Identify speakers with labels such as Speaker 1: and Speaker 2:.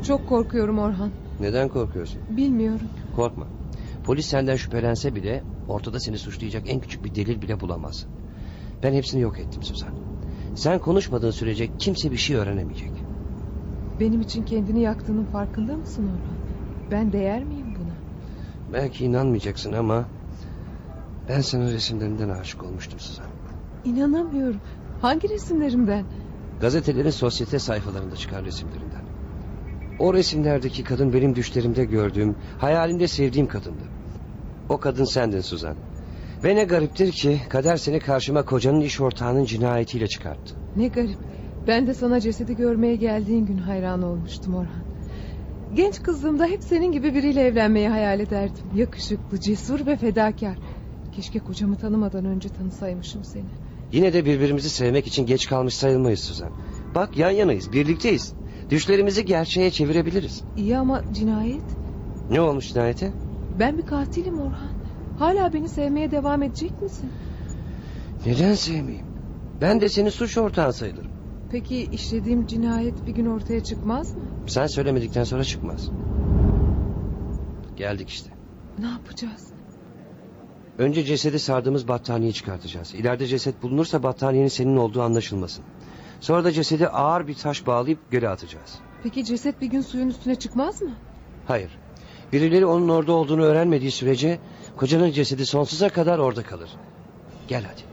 Speaker 1: Çok korkuyorum Orhan.
Speaker 2: Neden korkuyorsun?
Speaker 1: Bilmiyorum.
Speaker 2: Korkma. Polis senden şüphelense bile ortada seni suçlayacak en küçük bir delil bile bulamaz. Ben hepsini yok ettim Suzan. Sen konuşmadığın sürece kimse bir şey öğrenemeyecek.
Speaker 1: Benim için kendini yaktığının farkında mısın Orhan? Ben değer miyim buna?
Speaker 2: Belki inanmayacaksın ama ben senin resimlerinden aşık olmuştum Suzan.
Speaker 1: İnanamıyorum. Hangi resimlerimden?
Speaker 2: Gazetelerin sosyete sayfalarında çıkan resimlerinden. O resimlerdeki kadın benim düşlerimde gördüğüm, hayalimde sevdiğim kadındı. O kadın sendin Suzan. Ve ne gariptir ki kader seni karşıma kocanın iş ortağının cinayetiyle çıkarttı.
Speaker 1: Ne garip. Ben de sana cesedi görmeye geldiğin gün hayran olmuştum Orhan. Genç kızlığımda hep senin gibi biriyle evlenmeyi hayal ederdim. Yakışıklı, cesur ve fedakar. Keşke kocamı tanımadan önce tanısaymışım seni.
Speaker 2: Yine de birbirimizi sevmek için geç kalmış sayılmayız Suzan. Bak yan yanayız, birlikteyiz. Düşlerimizi gerçeğe çevirebiliriz.
Speaker 1: İyi ama cinayet?
Speaker 2: Ne olmuş cinayete?
Speaker 1: Ben bir katilim Orhan. Hala beni sevmeye devam edecek misin?
Speaker 2: Neden sevmeyeyim? Ben de senin suç ortağın sayılırım.
Speaker 1: Peki işlediğim cinayet bir gün ortaya çıkmaz mı?
Speaker 2: Sen söylemedikten sonra çıkmaz. Geldik işte.
Speaker 1: Ne yapacağız?
Speaker 2: Önce cesedi sardığımız battaniyeyi çıkartacağız. İleride ceset bulunursa battaniyenin senin olduğu anlaşılmasın. Sonra da cesedi ağır bir taş bağlayıp göle atacağız.
Speaker 1: Peki ceset bir gün suyun üstüne çıkmaz mı?
Speaker 2: Hayır. Birileri onun orada olduğunu öğrenmediği sürece kocanın cesedi sonsuza kadar orada kalır. Gel hadi.